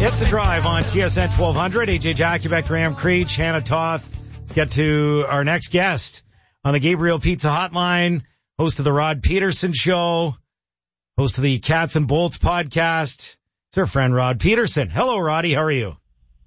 It's The Drive on TSN 1200. AJ Jakubek, Graham Creech, Hannah Toth. Let's get to our next guest on the Gabriel Pizza Hotline, host of the Rod Peterson Show, host of the Cats and Bolts podcast. It's our friend Rod Peterson. Hello, Roddy. How are you?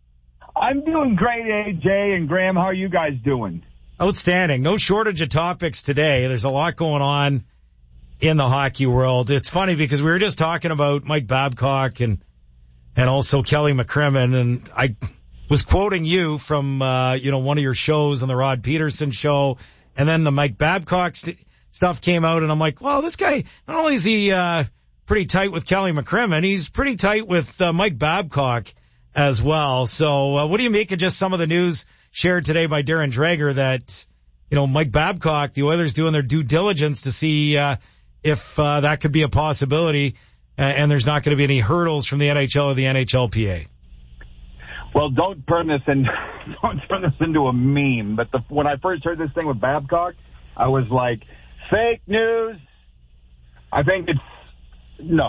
I'm doing great, AJ and Graham. How are you guys doing? Outstanding. No shortage of topics today. There's a lot going on in the hockey world. It's funny because we were just talking about Mike Babcock and also Kelly McCrimmon, and I was quoting you from, one of your shows on the Rod Peterson Show, and then the Mike Babcock stuff came out, and I'm like, well, this guy, not only is he pretty tight with Kelly McCrimmon, he's pretty tight with Mike Babcock as well. So what do you make of just some of the news shared today by Darren Dreger that, Mike Babcock, the Oilers doing their due diligence to see if that could be a possibility, and there's not going to be any hurdles from the NHL or the NHLPA? Well, don't turn this into a meme. But when I first heard this thing with Babcock, I was like, fake news. I think listen,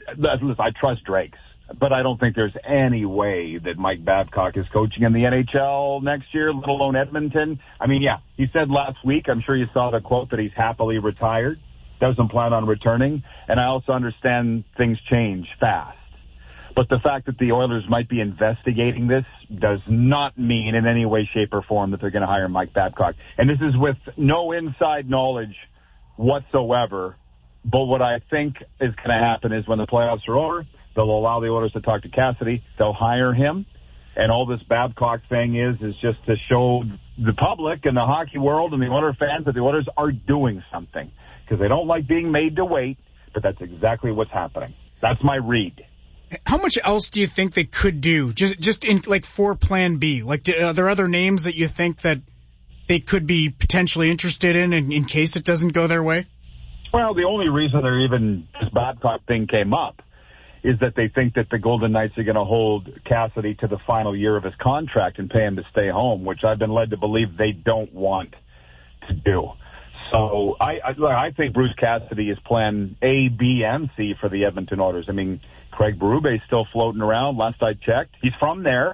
I trust Drake's, but I don't think there's any way that Mike Babcock is coaching in the NHL next year, let alone Edmonton. I mean, yeah, he said last week, I'm sure you saw the quote, that he's happily retired, doesn't plan on returning. And I also understand things change fast. But the fact that the Oilers might be investigating this does not mean in any way, shape, or form that they're going to hire Mike Babcock. And this is with no inside knowledge whatsoever. But what I think is going to happen is when the playoffs are over, they'll allow the Oilers to talk to Cassidy. They'll hire him. And all this Babcock thing is just to show the public and the hockey world and the Oilers fans that the Oilers are doing something. Because they don't like being made to wait, but that's exactly what's happening. That's my read. How much else do you think they could do? Just in for Plan B? Like, are there other names that you think that they could be potentially interested in case it doesn't go their way? Well, the only reason this Babcock thing came up is that they think that the Golden Knights are going to hold Cassidy to the final year of his contract and pay him to stay home, which I've been led to believe they don't want to do. So I think Bruce Cassidy is plan A, B, and C for the Edmonton Oilers. I mean, Craig Berube is still floating around. Last I checked, he's from there.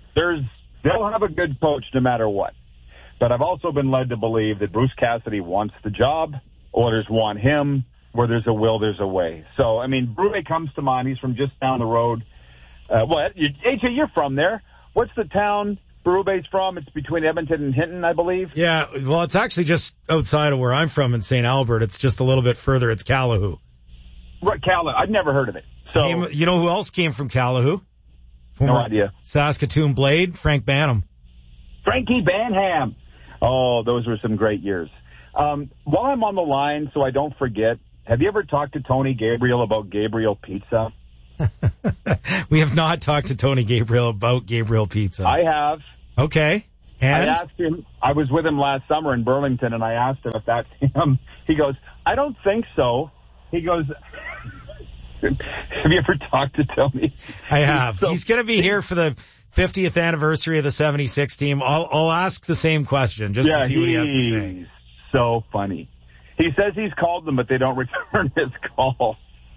They'll have a good coach no matter what. But I've also been led to believe that Bruce Cassidy wants the job. Oilers want him. Where there's a will, there's a way. So, I mean, Berube comes to mind. He's from just down the road. AJ, you're from there. What's the town Berube's from? It's between Edmonton and Hinton, I believe. Yeah, well, it's actually just outside of where I'm from in St. Albert. It's just a little bit further. It's Calahoo. Right, Calahoo. I've never heard of it. So, you know who else came from Calahoo? No idea. Saskatoon Blade, Frank Banham. Frankie Banham. Oh, those were some great years. While I'm on the line, so I don't forget, have you ever talked to Tony Gabriel about Gabriel Pizza? We have not talked to Tony Gabriel about Gabriel Pizza. I have. Okay. And? I asked him, I was with him last summer in Burlington, and I asked him if that's him. He goes, I don't think so. He goes, have you ever talked to Tony? I have. He's going to be here for the 50th anniversary of the 76 team. I'll ask the same question just to see what he has to say. He's so funny. He says he's called them, but they don't return his call.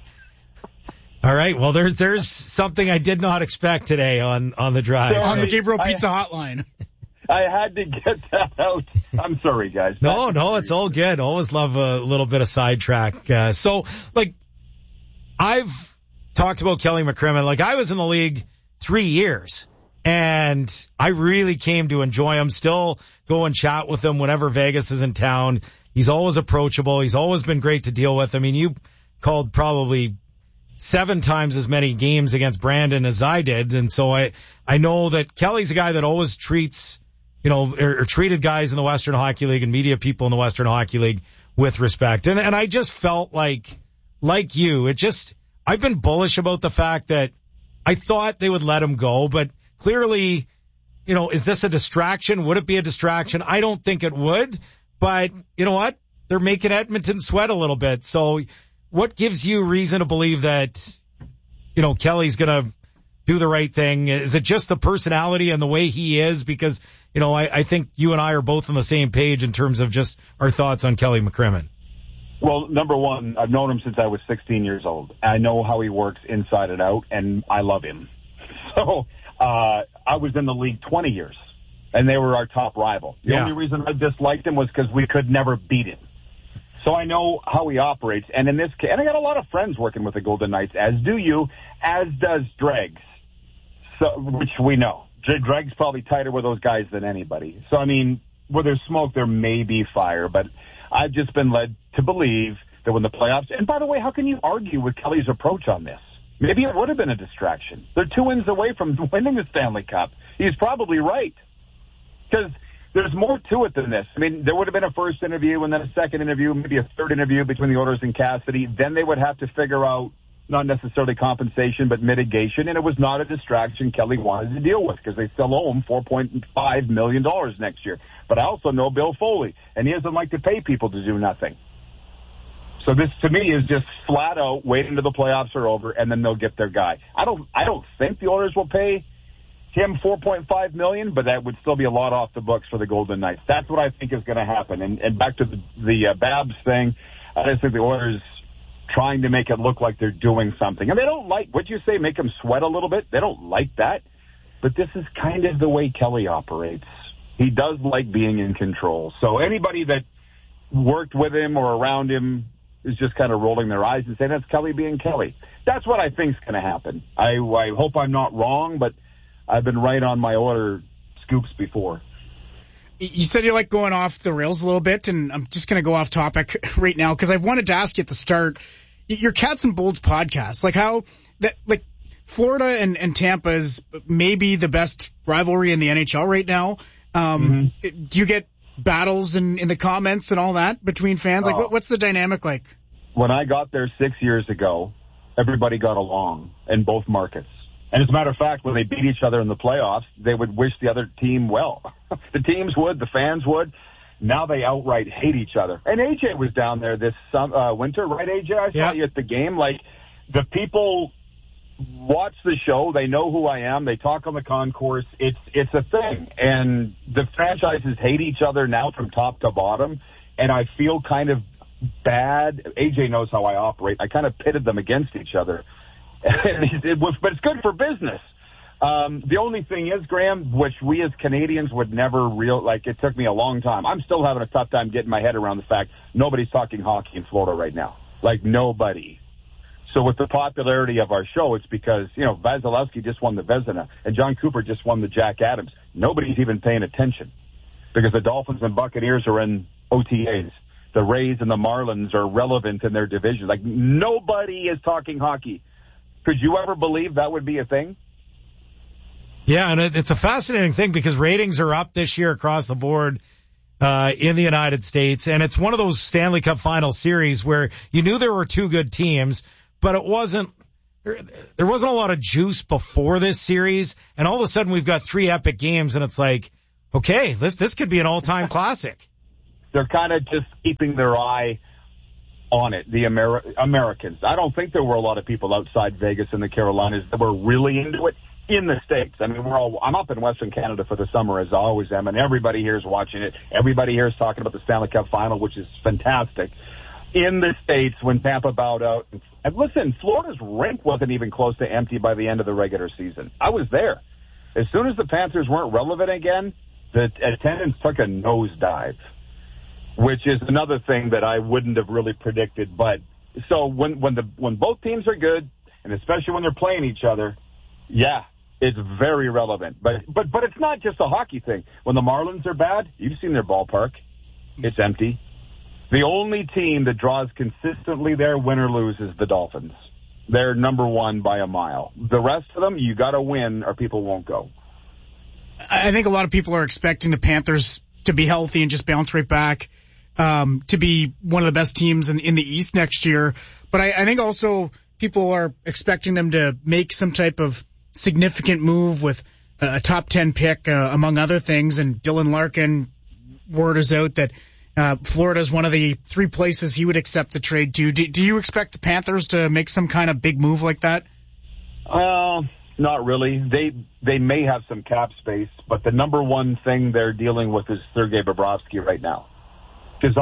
All right. Well, there's something I did not expect today on the drive. On the Gabriel Pizza Hotline. I had to get that out. I'm sorry, guys. No, it's all good. Always love a little bit of sidetrack. I've talked about Kelly McCrimmon. I was in the league 3 years, and I really came to enjoy him. Still go and chat with him whenever Vegas is in town. He's always approachable. He's always been great to deal with. I mean, you called probably 7 times as many games against Brandon as I did. And so I know that Kelly's a guy that always treats, or treated guys in the Western Hockey League and media people in the Western Hockey League with respect. And I just felt like you, I've been bullish about the fact that I thought they would let him go, but clearly, is this a distraction? Would it be a distraction? I don't think it would, but you know what? They're making Edmonton sweat a little bit. So what gives you reason to believe that, Kelly's going to do the right thing? Is it just the personality and the way he is? Because, I think you and I are both on the same page in terms of just our thoughts on Kelly McCrimmon. Well, number one, I've known him since I was 16 years old. I know how he works inside and out, and I love him. So I was in the league 20 years, and they were our top rival. The only reason I disliked him was because we could never beat him. So I know how he operates. And in this case, and I got a lot of friends working with the Golden Knights, as do you, as does Dregs, so, which we know. Dregs probably tighter with those guys than anybody. So, I mean, where there's smoke, there may be fire. But I've just been led to believe that when the playoffs, and by the way, how can you argue with Kelly's approach on this? Maybe it would have been a distraction. They're 2 wins away from winning the Stanley Cup. He's probably right. Because there's more to it than this. I mean, there would have been a first interview and then a second interview, maybe a third interview between the Oilers and Cassidy. Then they would have to figure out not necessarily compensation, but mitigation. And it was not a distraction Kelly wanted to deal with because they still owe him $4.5 million next year. But I also know Bill Foley, and he doesn't like to pay people to do nothing. So this, to me, is just flat out wait until the playoffs are over, and then they'll get their guy. I don't think the Oilers will pay him $4.5 million, but that would still be a lot off the books for the Golden Knights. That's what I think is going to happen. And back to the Babs thing, I just think the Oilers trying to make it look like they're doing something. And they don't like, what'd you say, make them sweat a little bit? They don't like that. But this is kind of the way Kelly operates. He does like being in control. So anybody that worked with him or around him is just kind of rolling their eyes and saying, that's Kelly being Kelly. That's what I think is going to happen. I hope I'm not wrong, but I've been right on my Oiler scoops before. You said you like going off the rails a little bit, and I'm just going to go off topic right now because I wanted to ask you at the start, your Cats and Bolts podcast, like how that, like Florida and Tampa is maybe the best rivalry in the NHL right now. Do you get battles in the comments and all that between fans? Like what's the dynamic like? When I got there 6 years ago, everybody got along in both markets. And as a matter of fact, when they beat each other in the playoffs, they would wish the other team well. The teams would, the fans would. Now they outright hate each other. And AJ was down there this winter, right, AJ? I saw you at the game. Like, the people watch the show. They know who I am. They talk on the concourse. It's a thing. And the franchises hate each other now from top to bottom. And I feel kind of bad. AJ knows how I operate. I kind of pitted them against each other. But it's good for business. The only thing is, Graham, which we as Canadians would never it took me a long time. I'm still having a tough time getting my head around the fact nobody's talking hockey in Florida right now. Like, nobody. So with the popularity of our show, it's because, Vasilevsky just won the Vezina and John Cooper just won the Jack Adams. Nobody's even paying attention because the Dolphins and Buccaneers are in OTAs. The Rays and the Marlins are relevant in their division. Like, nobody is talking hockey. Could you ever believe that would be a thing? Yeah, and it's a fascinating thing because ratings are up this year across the board in the United States, and it's one of those Stanley Cup final series where you knew there were two good teams, but there wasn't a lot of juice before this series, and all of a sudden we've got three epic games, and it's like, okay, this could be an all-time classic. They're kind of just keeping their eye on it, the Americans. I don't think there were a lot of people outside Vegas and the Carolinas that were really into it in the States. I mean, I'm up in Western Canada for the summer, as I always am, and everybody here is watching it. Everybody here is talking about the Stanley Cup final, which is fantastic. In the States, when Tampa bowed out, and listen, Florida's rink wasn't even close to empty by the end of the regular season. I was there. As soon as the Panthers weren't relevant again, the attendance took a nosedive, which is another thing that I wouldn't have really predicted. But so when both teams are good, and especially when they're playing each other, yeah, it's very relevant. But it's not just a hockey thing. When the Marlins are bad, you've seen their ballpark. It's empty. The only team that draws consistently there, win or lose, is the Dolphins. They're number one by a mile. The rest of them, you got to win or people won't go. I think a lot of people are expecting the Panthers to be healthy and just bounce right back, to be one of the best teams in the East next year. But I think also people are expecting them to make some type of significant move with a top 10 pick, among other things. And Dylan Larkin, word is out that Florida is one of the three places he would accept the trade to. Do you expect the Panthers to make some kind of big move like that? Not really. They may have some cap space, but the number one thing they're dealing with is Sergei Bobrovsky right now. Because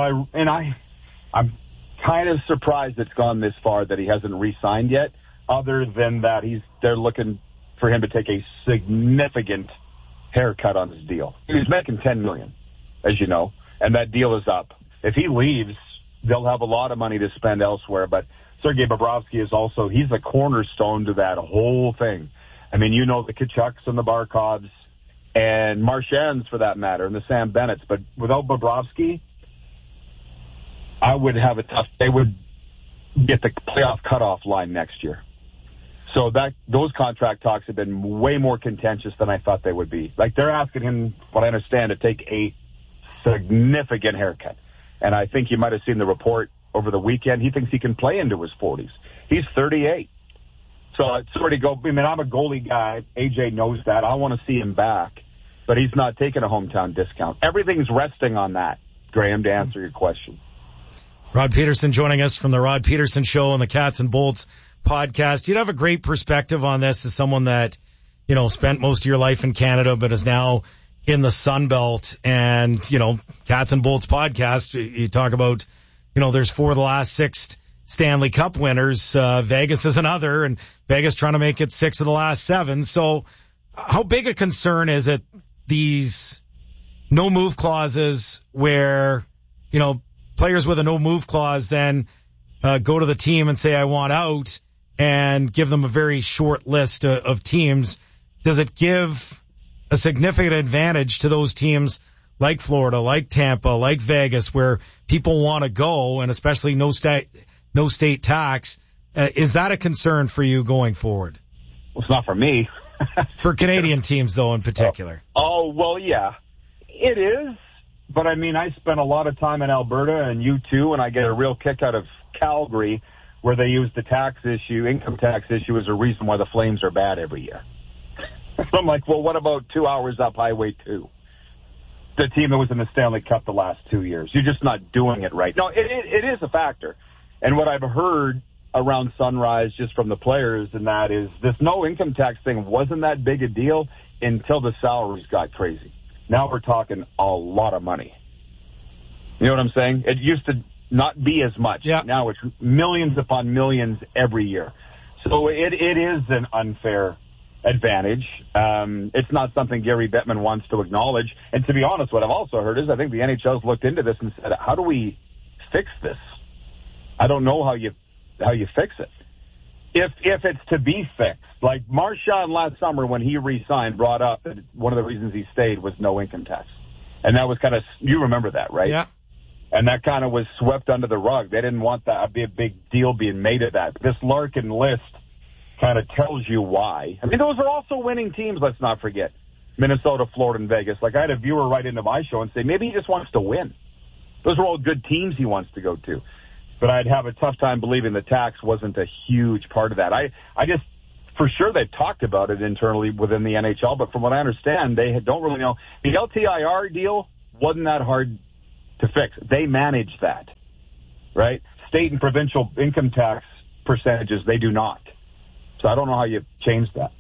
I'm kind of surprised it's gone this far that he hasn't re-signed yet. Other than that, they're looking for him to take a significant haircut on his deal. He was making $10 million, as you know, and that deal is up. If he leaves, they'll have a lot of money to spend elsewhere, but Sergei Bobrovsky is also, he's the cornerstone to that whole thing. I mean, you know, the Kachucks and the Barkovs and Marchands, for that matter, and the Sam Bennetts, but without Bobrovsky, I would have a tough, they would get the playoff cutoff line next year. So those contract talks have been way more contentious than I thought they would be. Like, they're asking him, what I understand, to take a significant haircut. And I think you might have seen the report over the weekend. He thinks he can play into his 40s. He's 38. So it's already I mean, I'm a goalie guy. AJ knows that. I want to see him back. But he's not taking a hometown discount. Everything's resting on that, Graham, to answer your question. Rod Peterson joining us from the Rod Peterson Show on the Cats and Bolts podcast. You'd have a great perspective on this as someone that, you know, spent most of your life in Canada but is now in the Sun Belt. And, you know, Cats and Bolts podcast, you talk about, you know, there's 4 of the last 6 Stanley Cup winners. Vegas is another, and Vegas trying to make it 6 of the last 7. So how big a concern is it, these no-move clauses where, you know, players with a no-move clause then go to the team and say, I want out, and give them a very short list of teams? Does it give a significant advantage to those teams like Florida, like Tampa, like Vegas, where people want to go, and especially no state tax? Is that a concern for you going forward? Well, it's not for me. For Canadian teams, though, in particular. Oh, well, yeah, it is. But, I mean, I spent a lot of time in Alberta, and you too, and I get a real kick out of Calgary, where they use the income tax issue, as a reason why the Flames are bad every year. So I'm like, well, what about 2 hours up Highway 2? The team that was in the Stanley Cup the last 2 years. You're just not doing it right. No, it is a factor. And what I've heard around Sunrise just from the players, and that is this no income tax thing wasn't that big a deal until the salaries got crazy. Now we're talking a lot of money. You know what I'm saying? It used to not be as much. Yeah. Now it's millions upon millions every year. So it is an unfair advantage. It's not something Gary Bettman wants to acknowledge. And to be honest, what I've also heard is I think the NHL's looked into this and said, how do we fix this? I don't know how you fix it. If it's to be fixed, like Marchand last summer when he re-signed brought up that one of the reasons he stayed was no income tax. And that was kind of, you remember that, right? Yeah. And that kind of was swept under the rug. They didn't want that to be a big deal being made of that. This Larkin list kind of tells you why. I mean, those are also winning teams, let's not forget. Minnesota, Florida, and Vegas. Like, I had a viewer write into my show and say, maybe he just wants to win. Those are all good teams he wants to go to. But I'd have a tough time believing the tax wasn't a huge part of that. I just, for sure they've talked about it internally within the NHL, but from what I understand, they don't really know. The LTIR deal wasn't that hard to fix. They manage that, right? State and provincial income tax percentages, they do not. So I don't know how you change that.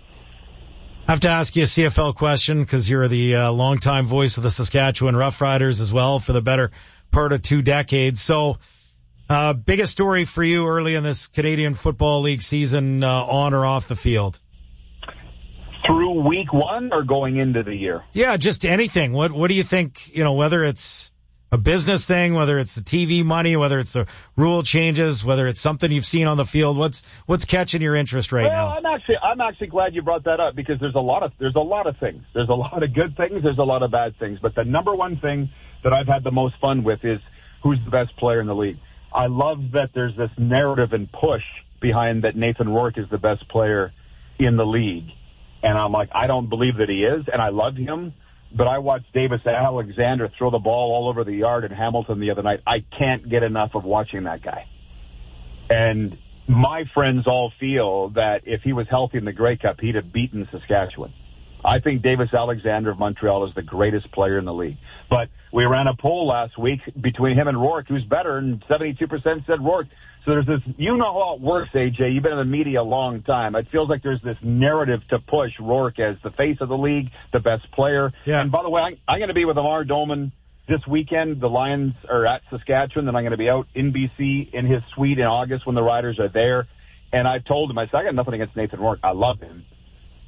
I have to ask you a CFL question because you're the longtime voice of the Saskatchewan Roughriders as well for the better part of 2 decades. So, biggest story for you early in this Canadian Football League season, on or off the field? Through week 1 or going into the year? Yeah, just anything. What do you think, you know, whether it's a business thing, whether it's the TV money, whether it's the rule changes, whether it's something you've seen on the field, what's catching your interest right now? I'm actually glad you brought that up because there's a lot of things. There's a lot of good things, there's a lot of bad things, but the number one thing that I've had the most fun with is who's the best player in the league. I love that there's this narrative and push behind that Nathan Rourke is the best player in the league. And I'm like, I don't believe that he is, and I love him. But I watched Davis Alexander throw the ball all over the yard in Hamilton the other night. I can't get enough of watching that guy. And my friends all feel that if he was healthy in the Grey Cup, he'd have beaten Saskatchewan. I think Davis Alexander of Montreal is the greatest player in the league. But we ran a poll last week between him and Rourke, who's better, and 72% said Rourke. So there's this, you know how it works, AJ. You've been in the media a long time. It feels like there's this narrative to push Rourke as the face of the league, the best player. Yeah. And by the way, I'm going to be with Amar Dolman this weekend. The Lions are at Saskatchewan, and I'm going to be out in BC in his suite in August when the Riders are there. And I told him, I said, I got nothing against Nathan Rourke. I love him.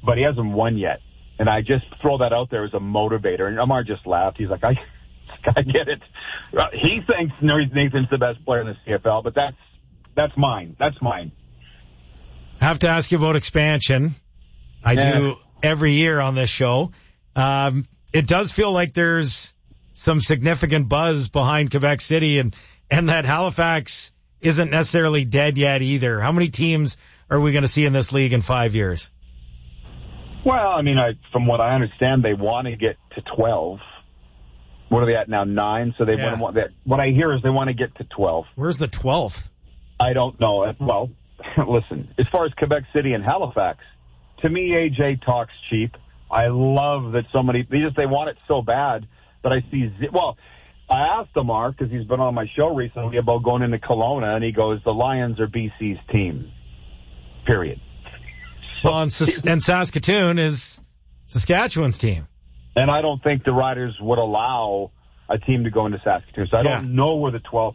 but he hasn't won yet. And I just throw that out there as a motivator. And Amar just laughed. He's like, I get it. He thinks Nathan's the best player in the CFL, but that's mine. That's mine. I have to ask you about expansion. I do every year on this show. It does feel like there's some significant buzz behind Quebec City, and that Halifax isn't necessarily dead yet either. How many teams are we going to see in this league in 5 years? Well, I mean, from what I understand, they want to get to 12. What are they at now? 9. So they want that. What I hear is they want to get to 12. Where's the 12th? I don't know. Well, listen, as far as Quebec City and Halifax, to me, AJ talks cheap. I love that they want it so bad, but I see, I asked Amar, because he's been on my show recently, about going into Kelowna, and he goes, the Lions are BC's team. Period. Well, and Saskatoon is Saskatchewan's team. And I don't think the Riders would allow a team to go into Saskatoon. So I don't know where the 12th...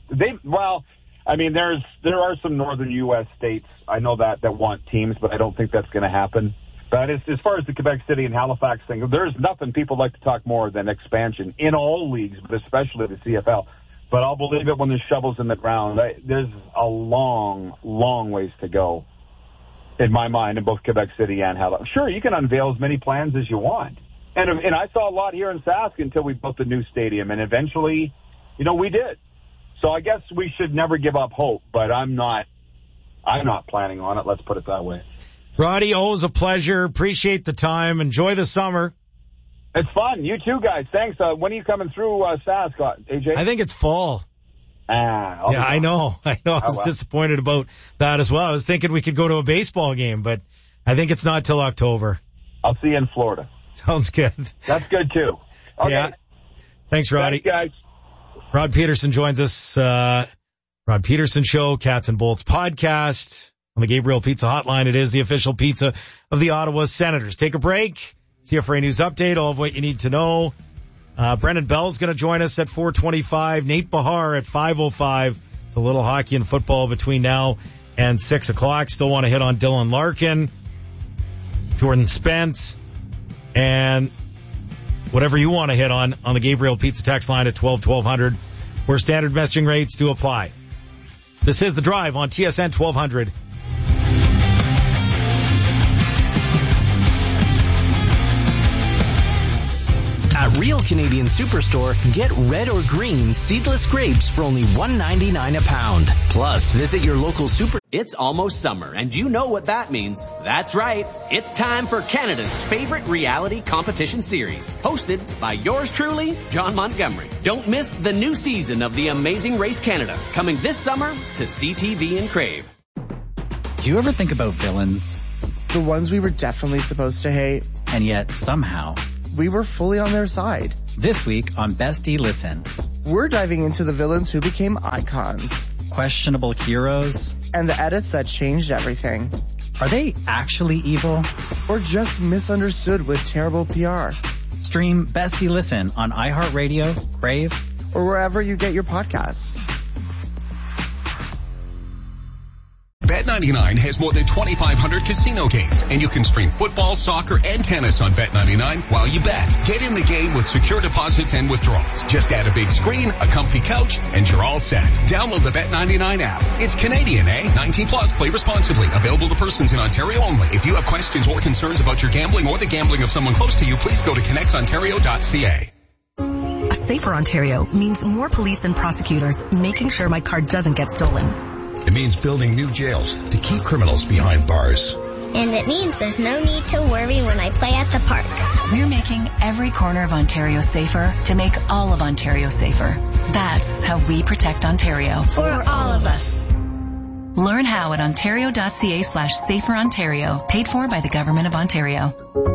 there are some northern U.S. states, I know that want teams, but I don't think that's going to happen. But as far as the Quebec City and Halifax thing, there's nothing people like to talk more than expansion in all leagues, but especially the CFL. But I'll believe it when the shovel's in the ground. There's a long, long ways to go, in my mind, in both Quebec City and Halifax. Sure, you can unveil as many plans as you want. And I saw a lot here in Sask until we built the new stadium, and eventually, we did. So I guess we should never give up hope, but I'm not planning on it, let's put it that way. Roddy, always a pleasure. Appreciate the time. Enjoy the summer. It's fun. You too, guys. Thanks. When are you coming through Sask, AJ? I think it's fall. I know. I was disappointed about that as well. I was thinking we could go to a baseball game, but I think it's not till October. I'll see you in Florida. Sounds good. That's good, too. Okay. Yeah. Thanks, Roddy. Thanks, guys. Rod Peterson joins us. Rod Peterson Show, Cats and Bolts podcast on the Gabriel Pizza Hotline. It is the official pizza of the Ottawa Senators. Take a break. CFRA News Update, all of what you need to know. Brendan Bell's going to join us at 4:25. Nate Bahar at 5:05. It's a little hockey and football between now and 6 o'clock. Still want to hit on Dylan Larkin, Jordan Spence, and whatever you want to hit on the Gabriel Pizza text line at 1200, where standard messaging rates do apply. This is The Drive on TSN 1200. At Real Canadian Superstore, get red or green seedless grapes for only $1.99 a pound. Plus, visit your local super... It's almost summer, and you know what that means. That's right. It's time for Canada's favorite reality competition series, hosted by yours truly, John Montgomery. Don't miss the new season of The Amazing Race Canada, coming this summer to CTV and Crave. Do you ever think about villains? The ones we were definitely supposed to hate. And yet, somehow, we were fully on their side. This week on Bestie Listen, we're diving into the villains who became icons. Questionable heroes. And the edits that changed everything. Are they actually evil? Or just misunderstood with terrible PR? Stream Bestie Listen on iHeartRadio, Crave, or wherever you get your podcasts. Bet99 has more than 2,500 casino games, and you can stream football, soccer, and tennis on Bet99 while you bet. Get in the game with secure deposits and withdrawals. Just add a big screen, a comfy couch, and you're all set. Download the Bet99 app. It's Canadian, eh? 19 plus. Play responsibly. Available to persons in Ontario only. If you have questions or concerns about your gambling or the gambling of someone close to you, please go to connectsontario.ca. A safer Ontario means more police and prosecutors making sure my car doesn't get stolen. It means building new jails to keep criminals behind bars. And it means there's no need to worry when I play at the park. We're making every corner of Ontario safer to make all of Ontario safer. That's how we protect Ontario. For all of us. Learn how at ontario.ca/saferontario. Paid for by the Government of Ontario.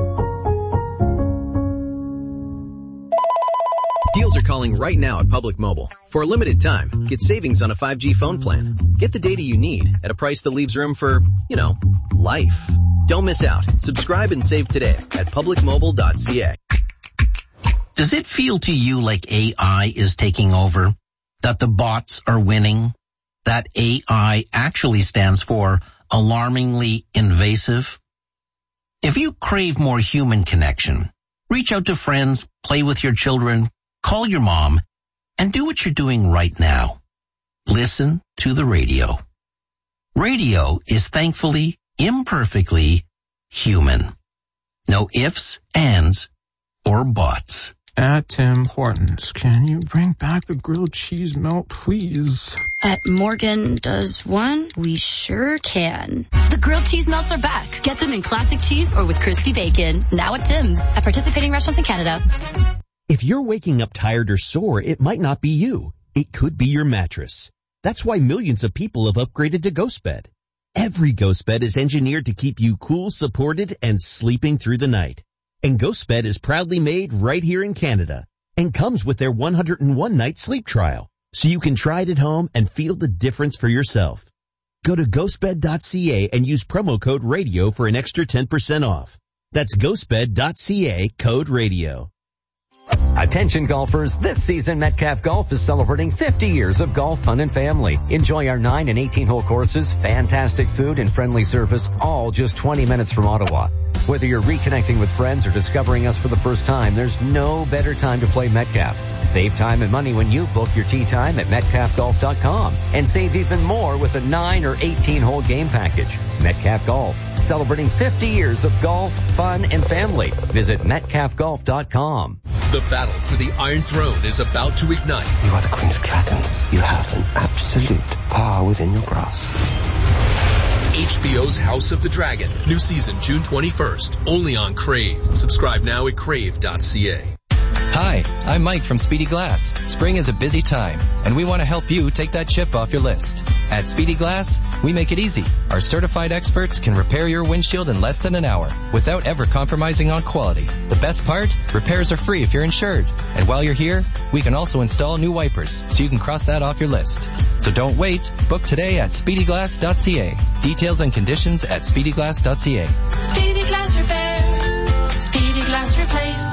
Deals are calling right now at Public Mobile. For a limited time, get savings on a 5G phone plan. Get the data you need at a price that leaves room for, life. Don't miss out. Subscribe and save today at publicmobile.ca. Does it feel to you like AI is taking over? That the bots are winning? That AI actually stands for alarmingly invasive? If you crave more human connection, reach out to friends, play with your children, call your mom, and do what you're doing right now. Listen to the radio. Radio is thankfully, imperfectly human. No ifs, ands, or buts. At Tim Hortons, can you bring back the grilled cheese melt, please? At Morgan Does One, we sure can. The grilled cheese melts are back. Get them in classic cheese or with crispy bacon. Now at Tim's. At participating restaurants in Canada. If you're waking up tired or sore, it might not be you. It could be your mattress. That's why millions of people have upgraded to GhostBed. Every GhostBed is engineered to keep you cool, supported, and sleeping through the night. And GhostBed is proudly made right here in Canada and comes with their 101-night sleep trial, so you can try it at home and feel the difference for yourself. Go to ghostbed.ca and use promo code RADIO for an extra 10% off. That's ghostbed.ca, code RADIO. Attention golfers, this season Metcalf Golf is celebrating 50 years of golf fun and family. Enjoy our 9 and 18-hole courses, fantastic food, and friendly service, all just 20 minutes from Ottawa. Whether you're reconnecting with friends or discovering us for the first time, there's no better time to play Metcalf. Save time and money when you book your tee time at metcalfgolf.com and save even more with a 9 or 18-hole game package. Metcalf Golf, celebrating 50 years of golf, fun, and family. Visit metcalfgolf.com. The battle for the Iron Throne is about to ignite. You are the Queen of Dragons. You have an absolute power within your grasp. HBO's House of the Dragon. New season June 21st. Only on Crave. Subscribe now at crave.ca. Hi, I'm Mike from Speedy Glass. Spring is a busy time, and we want to help you take that chip off your list. At Speedy Glass, we make it easy. Our certified experts can repair your windshield in less than an hour without ever compromising on quality. The best part? Repairs are free if you're insured. And while you're here, we can also install new wipers, so you can cross that off your list. So don't wait. Book today at speedyglass.ca. Details and conditions at speedyglass.ca. Speedy Glass Repair. Speedy Glass Replace.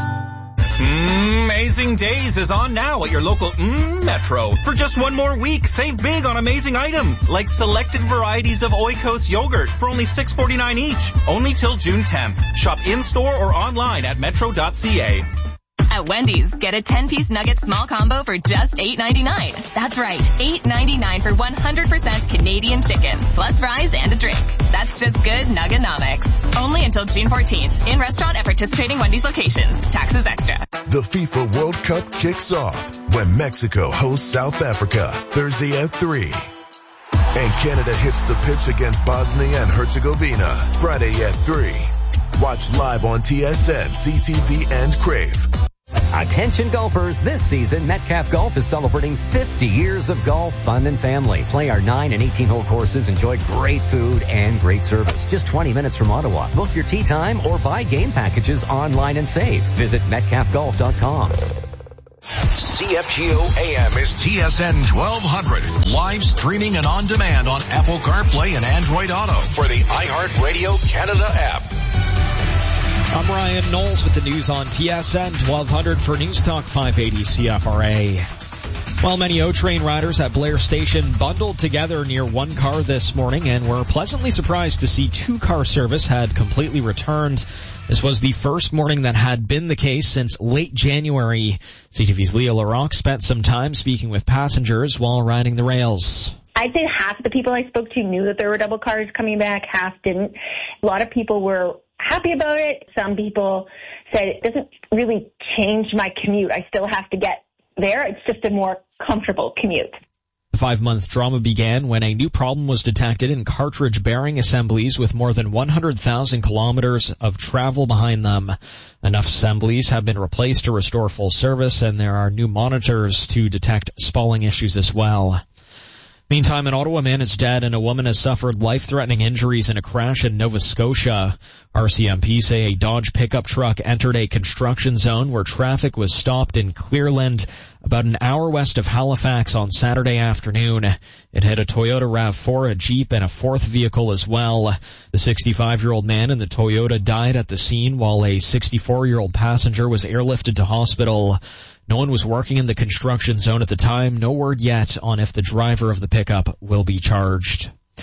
Amazing Days is on now at your local Metro. For just one more week, save big on amazing items like selected varieties of Oikos yogurt for only $6.49 each. Only till June 10th. Shop in-store or online at metro.ca. At Wendy's, get a 10-piece nugget small combo for just $8.99. That's right, $8.99 for 100% Canadian chicken, plus fries and a drink. That's just good Nuggenomics. Only until June 14th. In restaurant at participating Wendy's locations. Taxes extra. The FIFA World Cup kicks off when Mexico hosts South Africa Thursday at 3. And Canada hits the pitch against Bosnia and Herzegovina Friday at 3. Watch live on TSN, CTV, and Crave. Attention golfers, this season Metcalf Golf is celebrating 50 years of golf, fun, and family. Play our 9 and 18-hole courses, enjoy great food and great service. Just 20 minutes from Ottawa. Book your tee time or buy game packages online and save. Visit metcalfgolf.com. CFGO AM is TSN 1200. Live streaming and on demand on Apple CarPlay and Android Auto for the iHeartRadio Canada app. I'm Ryan Knowles with the news on TSN 1200 for News Talk 580 CFRA. Well, many O-Train riders at Blair Station bundled together near one car this morning and were pleasantly surprised to see two-car service had completely returned. This was the first morning that had been the case since late January. CTV's Leah LaRocque spent some time speaking with passengers while riding the rails. I'd say half of the people I spoke to knew that there were double cars coming back, half didn't. A lot of people were happy about it. Some people said it doesn't really change my commute. I still have to get there. It's just a more comfortable commute. The 5-month drama began when a new problem was detected in cartridge bearing assemblies with more than 100,000 kilometers of travel behind them. Enough assemblies have been replaced to restore full service, and there are new monitors to detect spalling issues as well. Meantime, in Ottawa, a man is dead and a woman has suffered life-threatening injuries in a crash in Nova Scotia. RCMP say a Dodge pickup truck entered a construction zone where traffic was stopped in Clearland about an hour west of Halifax on Saturday afternoon. It hit a Toyota RAV4, a Jeep, and a fourth vehicle as well. The 65-year-old man in the Toyota died at the scene while a 64-year-old passenger was airlifted to hospital. No one was working in the construction zone at the time. No word yet on if the driver of the pickup will be charged.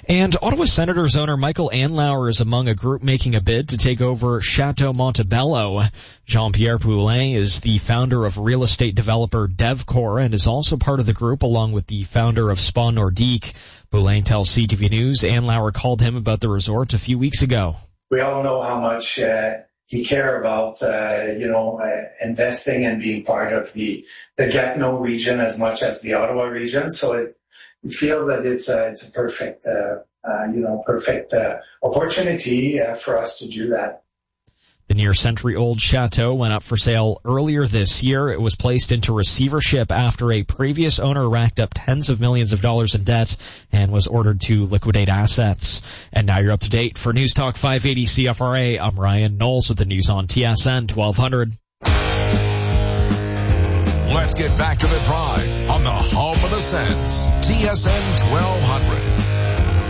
And Ottawa Senators owner Michael Andlauer is among a group making a bid to take over Chateau Montebello. Jean-Pierre Poulin is the founder of real estate developer Devcor and is also part of the group along with the founder of Spa Nordique. Poulin tells CTV News Andlauer called him about the resort a few weeks ago. We all know how much he cares about, investing and being part of the Gatineau region as much as the Ottawa region. So it feels that it's a perfect opportunity for us to do that. The near-century-old chateau went up for sale earlier this year. It was placed into receivership after a previous owner racked up tens of millions of dollars in debt and was ordered to liquidate assets. And now you're up to date. For News Talk 580 CFRA, I'm Ryan Knowles with the news on TSN 1200. Let's get back to the drive on the home of the Sens, TSN 1200.